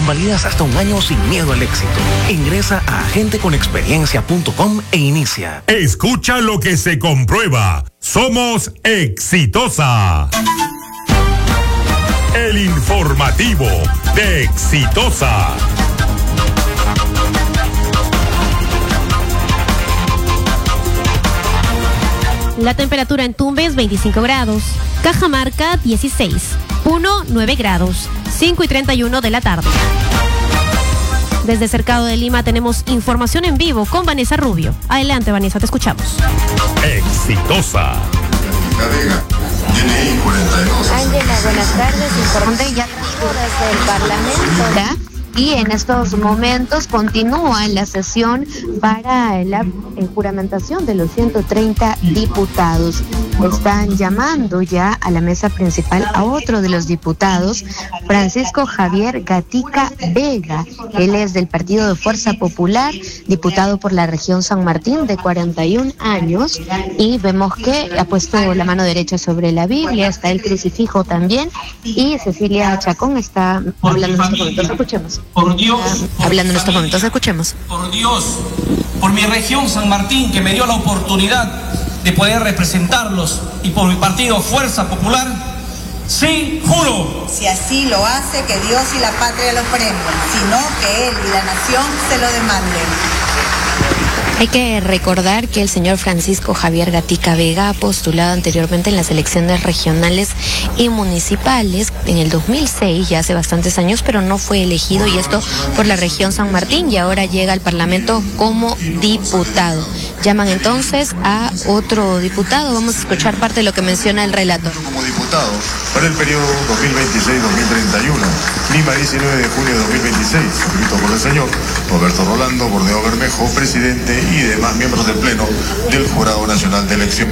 Convalidas hasta un año sin miedo al éxito. Ingresa a agenteconexperiencia.com e inicia. Escucha lo que se comprueba. Somos Exitosa. El informativo de Exitosa. La temperatura en Tumbes 25 grados, Cajamarca 16, Puno 9 grados, 5:31 de la tarde. Desde Cercado de Lima tenemos información en vivo con Vanessa Rubio. Adelante, Vanessa, te escuchamos. Exitosa. Ángela, buenas tardes. Informe ya desde el Parlamento. Y en estos momentos continúa la sesión para la juramentación de los 130 diputados. Están llamando ya a la mesa principal a otro de los diputados, Francisco Javier Gatica Vega. Él es del Partido de Fuerza Popular, diputado por la región San Martín, de 41 años. Y vemos que ha puesto la mano derecha sobre la Biblia, está el crucifijo también. Y Cecilia Chacón está hablando en estos momentos. Escuchemos. Por Dios, hablando en estos momentos, escuchemos. Por Dios, por mi región San Martín, que me dio la oportunidad de poder representarlos, y por mi partido Fuerza Popular, sí, juro. Si así lo hace, que Dios y la patria lo premien, sino que él y la nación se lo demanden. Hay que recordar que el señor Francisco Javier Gatica Vega ha postulado anteriormente en las elecciones regionales y municipales en el 2006, ya hace bastantes años, pero no fue elegido, y esto por la región San Martín, y ahora llega al Parlamento como diputado. Llaman entonces a otro diputado. Vamos a escuchar parte de lo que menciona el relator. Como diputado para el periodo 2026-2031, Lima, 19 de junio de 2026, suscrito por el señor Roberto Rolando Borneo Bermejo, presidente, y demás miembros del Pleno del Jurado Nacional de Elección.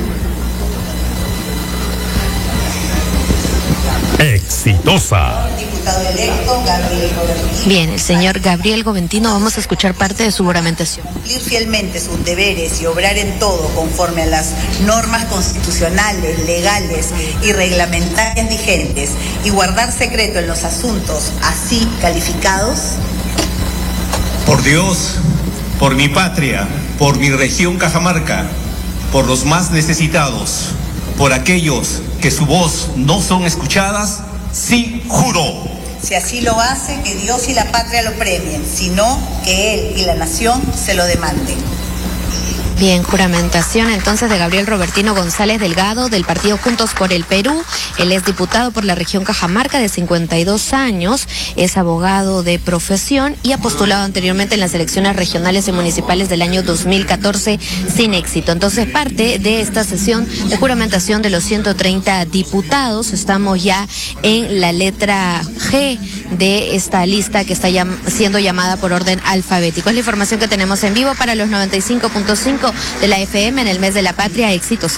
Exitosa. Diputado electo Gabriel Goventino. Bien, el señor Gabriel Goventino, vamos a escuchar parte de su juramentación. Cumplir fielmente sus deberes y obrar en todo conforme a las normas constitucionales, legales y reglamentarias vigentes, y guardar secreto en los asuntos así calificados. Por Dios, por mi patria, por mi región Cajamarca, por los más necesitados, por aquellos que su voz no son escuchadas, sí, juro. Si así lo hace, que Dios y la patria lo premien, sino que él y la nación se lo demanden. Bien, juramentación entonces de Gabriel Robertino González Delgado, del partido Juntos por el Perú. Él es diputado por la región Cajamarca, de 52 años, es abogado de profesión y ha postulado anteriormente en las elecciones regionales y municipales del año 2014 sin éxito. Entonces, parte de esta sesión de juramentación de los 130 diputados. Estamos ya en la letra G de esta lista que está siendo llamada por orden alfabético. Es la información que tenemos en vivo para los 95.5 de la FM en el mes de la patria. Éxitos.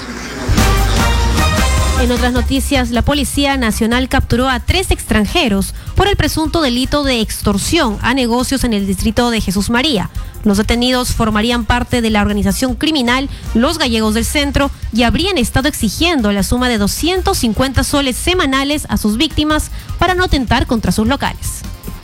En otras noticias, la Policía Nacional capturó a 3 extranjeros por el presunto delito de extorsión a negocios en el distrito de Jesús María. Los detenidos formarían parte de la organización criminal Los Gallegos del Centro y habrían estado exigiendo la suma de 250 soles semanales a sus víctimas para no atentar contra sus locales.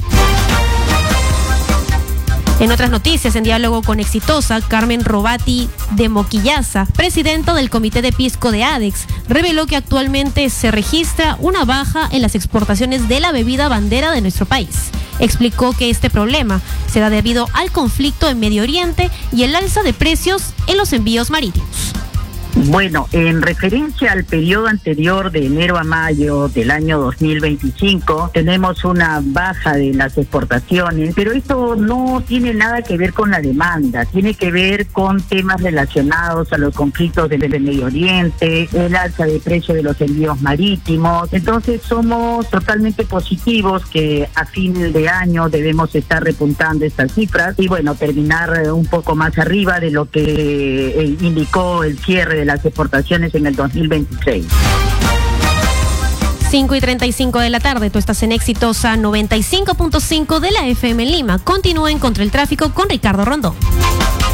En otras noticias, en diálogo con Exitosa, Carmen Robati de Moquillaza, presidenta del Comité de Pisco de ADEX, reveló que actualmente se registra una baja en las exportaciones de la bebida bandera de nuestro país. Explicó que este problema se da debido al conflicto en Medio Oriente y el alza de precios en los envíos marítimos. Bueno, en referencia al periodo anterior de enero a mayo del año 2025, tenemos una baja de las exportaciones, pero esto no tiene nada que ver con la demanda, tiene que ver con temas relacionados a los conflictos del Medio Oriente, el alza de precio de los envíos marítimos. Entonces somos totalmente positivos que a fin de año debemos estar repuntando estas cifras y bueno, terminar un poco más arriba de lo que indicó el cierre de las exportaciones en el 2026. 5:35 de la tarde, tú estás en Exitosa 95.5 de la FM en Lima. Continúen contra el tráfico con Ricardo Rondón.